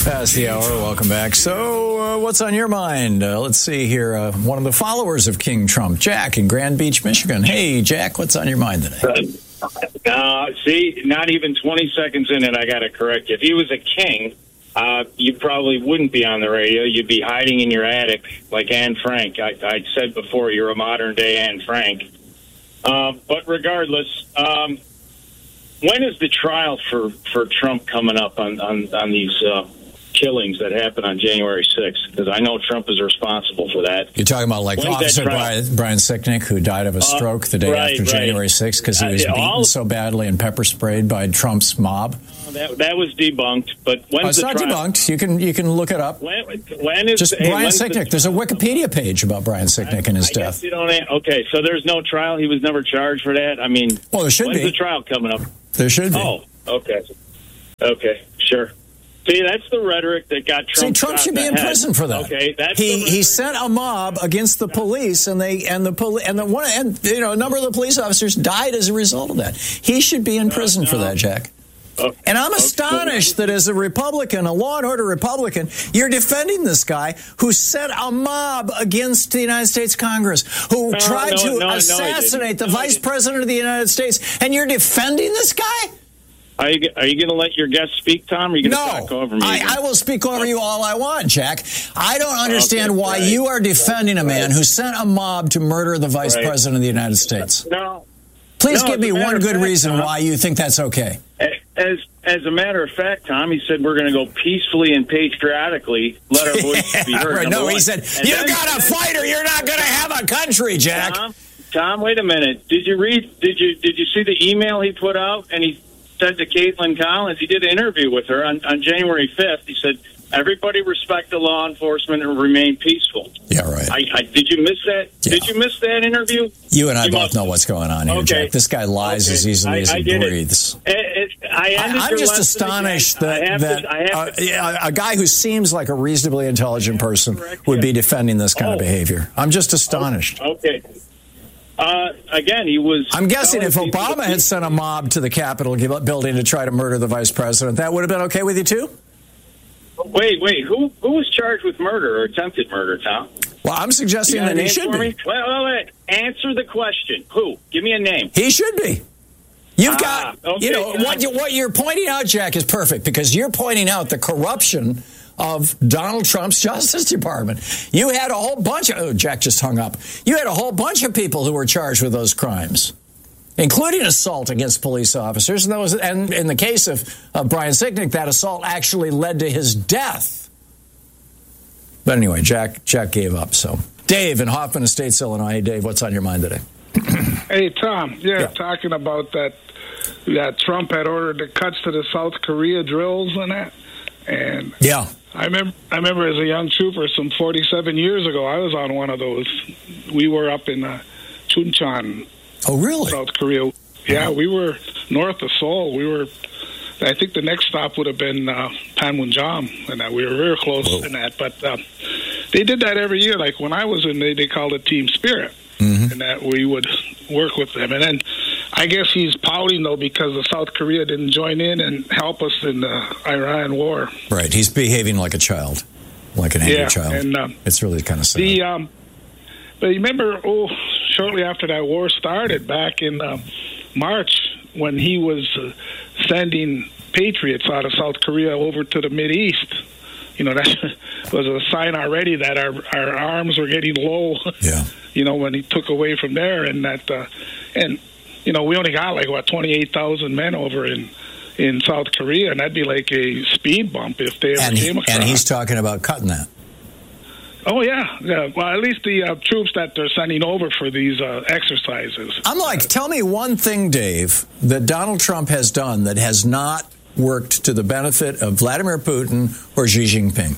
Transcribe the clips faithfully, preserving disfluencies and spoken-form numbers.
Past the hour. Welcome back. So, uh, what's on your mind? Uh, let's see here. Uh, one of the followers of King Trump, Jack in Grand Beach, Michigan. Hey, Jack, what's on your mind today? Uh, see, not even twenty seconds in it, I got to correct you. If he was a king, uh, you probably wouldn't be on the radio. You'd be hiding in your attic like Anne Frank. I, I said before, you're a modern-day Anne Frank. Uh, but regardless, um, when is the trial for, for Trump coming up on, on, on these uh killings that happened on January sixth? Because I know Trump is responsible for that. You're talking about like When's Officer Brian, Brian Sicknick, who died of a stroke the day uh, right, after right. January sixth because he was uh, beaten all, so badly and pepper sprayed by Trump's mob. That, that was debunked, but when's oh, it's the not trial? debunked. You can you can look it up. When, when is just hey, Brian Sicknick? The, There's a Wikipedia page about Brian Sicknick and his I death. Guess you don't. Okay, so there's no trial. He was never charged for that. I mean, well, there should when's be. the trial coming up? There should be. Oh, okay, okay, sure. See, that's the rhetoric that got Trump. See, Trump shot should be in head. prison for that. Okay, that's he he sent a mob against the police, and they and the poli- and the one and you know a number of the police officers died as a result of that. He should be in prison uh, no. for that, Jack. Uh, and I'm astonished okay. that as a Republican, a law and order Republican, you're defending this guy who sent a mob against the United States Congress, who no, tried no, to no, assassinate no, the no, Vice President of the United States, and you're defending this guy? Are you, are you going to let your guest speak, Tom? Or are you going to no, talk over me? I, I will speak over you all I want, Jack. I don't understand okay, why right. you are defending a man right. who sent a mob to murder the Vice right. President of the United States. No. Please no, give me one good fact, reason Tom, why you think that's okay. As as a matter of fact, Tom, he said we're going to go peacefully and patriotically, let our voices be heard. right, no, one. he said, and you then, got a fighter, you're not going to have a country, Jack. Tom, Tom, wait a minute. Did you read, did you did you see the email he put out? And he said to Caitlin Collins, he did an interview with her on, on January fifth. He said, everybody respect the law enforcement and remain peaceful. Yeah, right. I, I, did you miss that? Yeah. Did you miss that interview? You and I you both must. know what's going on here, okay. Jack. This guy lies okay. as easily I, as he I breathes. It. It, it, I I'm just astonished that, that to, uh, to, yeah, a guy who seems like a reasonably intelligent person would be defending this kind oh. of behavior. I'm just astonished. Okay. Uh, again, he was... I'm guessing if Obama had sent a mob to the Capitol building to try to murder the vice president, that would have been okay with you, too? Wait, wait. Who who was charged with murder or attempted murder, Tom? Well, I'm suggesting that he should be. Wait, wait, wait. Answer the question. Who? Give me a name. He should be. You've ah, got... Okay. You know, what, you, what you're pointing out, Jack, is perfect, because you're pointing out the corruption of Donald Trump's Justice Department. You had a whole bunch of... Oh, Jack just hung up. You had a whole bunch of people who were charged with those crimes, including assault against police officers. And, that was, and in the case of uh, Brian Sicknick, that assault actually led to his death. But anyway, Jack Jack gave up. So, Dave in Hoffman Estates, Illinois. Hey, Dave, what's on your mind today? Hey, Tom. Yeah, yeah, talking about that, that Trump had ordered the cuts to the South Korea drills and that. And yeah. I remember, I remember as a young trooper some forty-seven years ago, I was on one of those. We were up in uh, Chuncheon, oh, really? South Korea. Yeah, we were north of Seoul. We were, I think the next stop would have been uh, Panmunjom, and that we were very close Whoa. in that. But uh, they did that every year. Like when I was in, they, they called it Team Spirit, mm-hmm. and that we would work with them. And then I guess he's pouting, though, because the South Korea didn't join in and help us in the Iran war. Right. He's behaving like a child, like an angry yeah, child. And, uh, it's really kind of sad. The, um, but you remember, oh, shortly after that war started, back in uh, March, when he was uh, sending patriots out of South Korea over to the Mideast, you know, that was a sign already that our, our arms were getting low. Yeah. You know, when he took away from there, and that, uh, and you know, we only got like what twenty-eight thousand men over in in South Korea, and that'd be like a speed bump if they ever and came he, across. And he's talking about cutting that. Oh yeah, yeah. Well, at least the uh, troops that they're sending over for these uh, exercises. I'm like, tell me one thing, Dave, that Donald Trump has done that has not worked to the benefit of Vladimir Putin or Xi Jinping.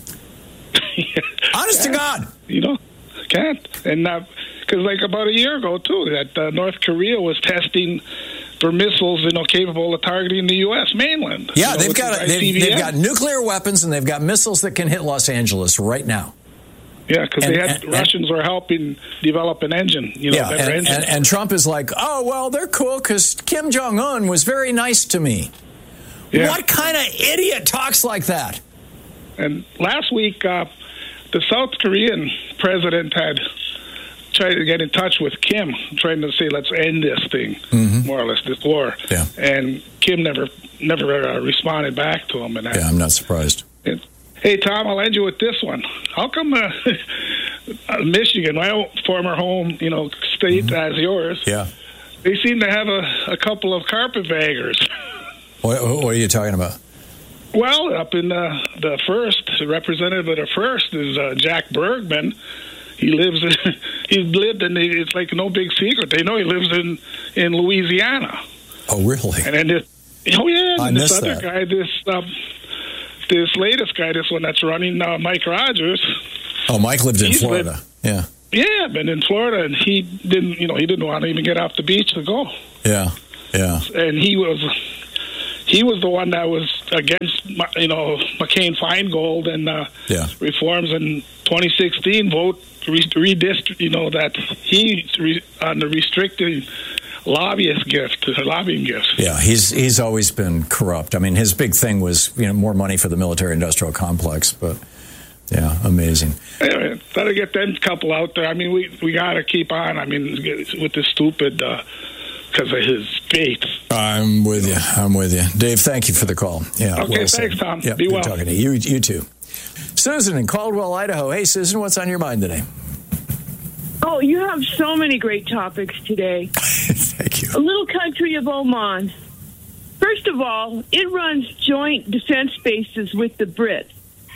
Honest to God, you know, can't. And because uh, like about a year ago too, that uh, North Korea was testing for missiles, you know, capable of targeting the U S mainland. Yeah, you know, they've got the they've, they've got nuclear weapons and they've got missiles that can hit Los Angeles right now. Yeah, because they had and, Russians and, were helping develop an engine. You know, yeah, better and, engine. And, and Trump is like, oh well, they're cool because Kim Jong Un was very nice to me. Yeah. What kind of idiot talks like that? And last week, uh, the South Korean president had tried to get in touch with Kim, trying to say, let's end this thing, mm-hmm. more or less, this war. Yeah. And Kim never never uh, responded back to him. And yeah, I'm not surprised. And, hey, Tom, I'll end you with this one. How come uh, Michigan, my former home, you know, state mm-hmm. as yours, yeah, they seem to have a, a couple of carpetbaggers? What, what are you talking about? Well, up in the, the first, the representative of the first is uh, Jack Bergman. He lives in, he lived in, it's like no big secret. They know he lives in, in Louisiana. Oh, really? And then this, oh yeah, I and this missed other that. guy, this um, this latest guy, this one that's running, uh, Mike Rogers. Oh, Mike lived in He's Florida. Lived, yeah. Yeah, been in Florida, and he didn't, you know, he didn't want to even get off the beach to go. Yeah, yeah. And he was, he was the one that was against, you know, McCain-Feingold and uh, yeah. reforms in twenty sixteen. Vote redistrict, you know, that he re, on the restricting lobbyist gift, lobbying gifts. Yeah, he's he's always been corrupt. I mean, his big thing was, you know, more money for the military-industrial complex, but. Yeah, amazing. Anyway, gotta get them couple out there. I mean, we we gotta keep on. I mean, with this stupid because uh, of his faith. I'm with you. I'm with you, Dave. Thank you for the call. Yeah. Okay, well thanks, Tom. Yeah, Be good well. talking to you. You too. Susan in Caldwell, Idaho. Hey, Susan, what's on your mind today? Oh, you have so many great topics today. Thank you. A little country of Oman. First of all, it runs joint defense bases with the Brits.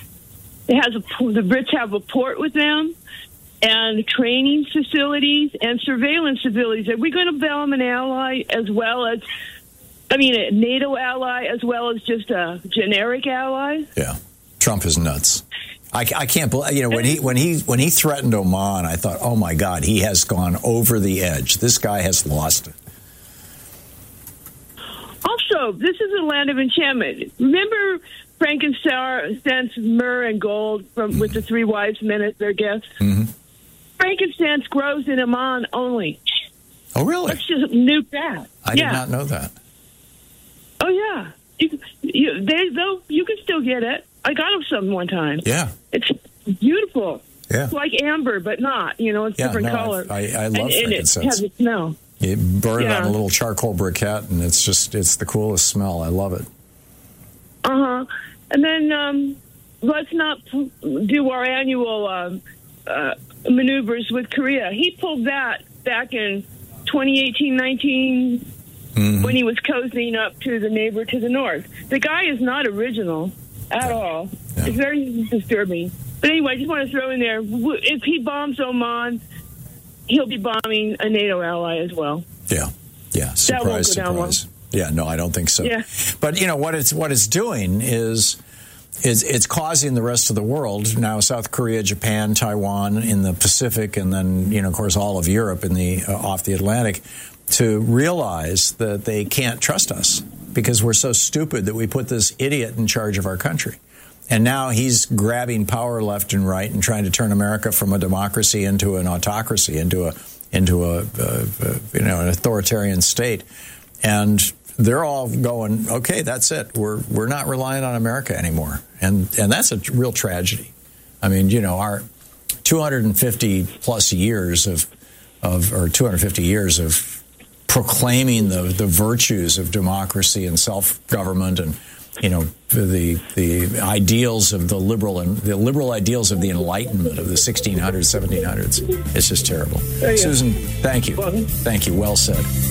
It has a, the Brits have a port with them and training facilities and surveillance facilities. Are we going to bail them an ally as well as, I mean, a NATO ally as well as just a generic ally? Yeah. Trump is nuts. I, I can't believe, you know, when he when he when he threatened Oman, I thought, oh my God, he has gone over the edge. This guy has lost it. Also, this is a land of enchantment. Remember frankincense, myrrh, and gold from mm-hmm. with the three wise men as their gifts? Mm-hmm. Frankincense grows in Oman only. Oh, really? Let's just nuke that. I yeah. did not know that. Oh, yeah. You, you, they, though, you can still get it. I got some one time. Yeah. It's beautiful. Yeah. It's like amber, but not. You know, it's yeah, different no, color. I, I love and, frankincense. And it has a smell. You burn yeah. it on a little charcoal briquette, and it's just, it's the coolest smell. I love it. Uh-huh. And then um, let's not do our annual um, uh, maneuvers with Korea. He pulled that back in twenty eighteen nineteen mm-hmm. when he was cozying up to the neighbor to the north. The guy is not original at yeah. all. Yeah. It's very disturbing. But anyway, I just want to throw in there, if he bombs Oman, he'll be bombing a NATO ally as well. Yeah. Yeah. Surprise, surprise. Yeah, no, I don't think so. Yeah. But, you know, what it's what it's doing is, is it's causing the rest of the world, now South Korea, Japan, Taiwan in the Pacific, and then, you know, of course, all of Europe in the uh, off the Atlantic, to realize that they can't trust us because we're so stupid that we put this idiot in charge of our country. And now he's grabbing power left and right and trying to turn America from a democracy into an autocracy, into a into a, a, a you know an authoritarian state. And they're all going, okay, that's it. We're we're not relying on America anymore, and and that's a real tragedy. I mean, you know, our two hundred fifty plus years of of or two hundred fifty years of proclaiming the the virtues of democracy and self government, and you know the the ideals of the liberal and the liberal ideals of the Enlightenment of the sixteen hundreds, seventeen hundreds. It's just terrible. Yeah. Susan, thank you, thank you. Well said.